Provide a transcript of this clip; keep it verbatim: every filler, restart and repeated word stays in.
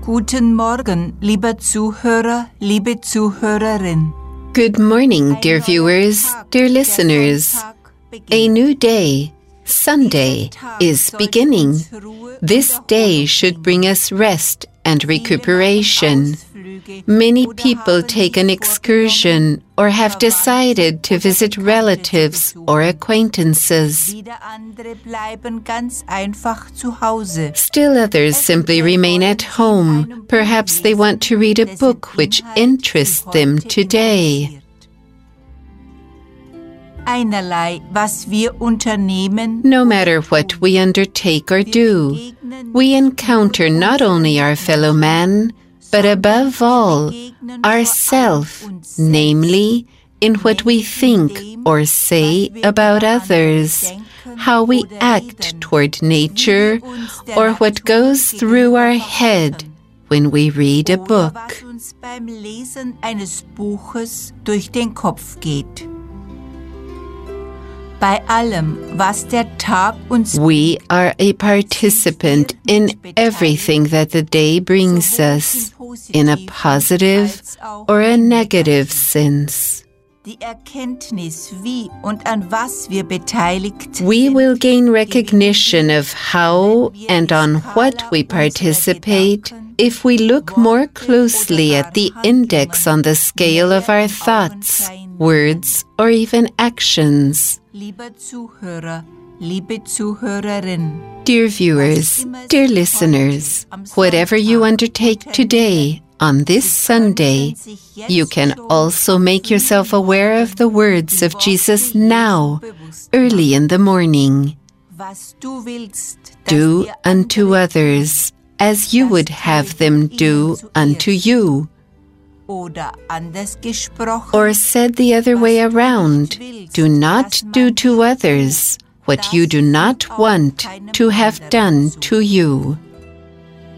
Guten Morgen, lieber Zuhörer, liebe Zuhörerin. Good morning, dear viewers, dear listeners. A new day, Sunday, is beginning. This day should bring us rest and recuperation. Many people take an excursion or have decided to visit relatives or acquaintances. Still others simply remain at home. Perhaps they want to read a book which interests them today. No matter what we undertake or do, we encounter not only our fellow man, but above all, ourself, namely, in what we think or say about others, how we act toward nature, or what goes through our head when we read a book. We are a participant in everything that the day brings us, in a positive or a negative sense. We will gain recognition of how and on what we participate if we look more closely at the index on the scale of our thoughts, words, or even actions. Dear viewers, dear listeners, whatever you undertake today, on this Sunday, you can also make yourself aware of the words of Jesus now, early in the morning. Do unto others as you would have them do unto you. Or said the other way around, do not do to others what you do not want to have done to you.